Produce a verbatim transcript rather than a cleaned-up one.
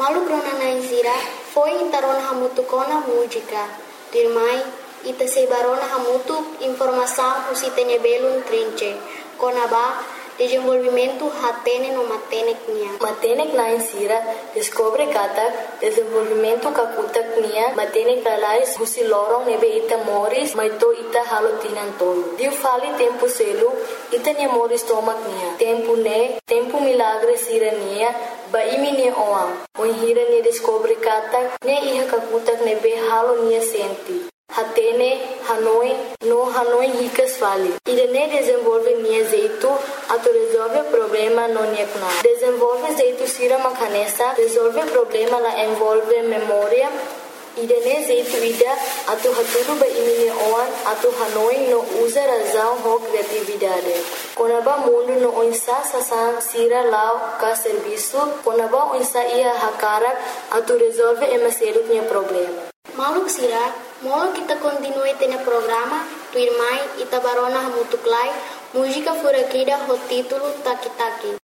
Malu krona naisira foi intarona hamutu kona música. Dirmai ita sebarona hamutu informação usitene belun trinche. Kona ba desenvolvimento hatene no matenek nia. Matenek naisira descobre kata desenvolvimento kakutak nia matenek alais husi lorong nebe ita moris maito ita halo tinantolo. Diu fali tempo selu ita nia moris tomak nia. Tempo ne tempo milagre sira nia ba imi ne oam. Oi hira ne descobre kata ne iha kakutak nebe halo nia senti. Hatene, Hanoi, no Hanoi ricas fali. Irene desenvolve nia jeito, ato resolve problema no niekna. Desenvolve jeito sira makanesa, resolve problema la envolve memória. Irene jeito ida, ato haturu ba imine oan, ato Hanoi no usa razão ho criatividade. Konaba mundo no onsa sasan sira lao ka serviço, konaba onsa ia hakara, ato resolve emaselu nia problema. Maluk sira, molo kita continue tene programa, tu irmai ita barona hamutuklai, música furakida ho título Taki Taki.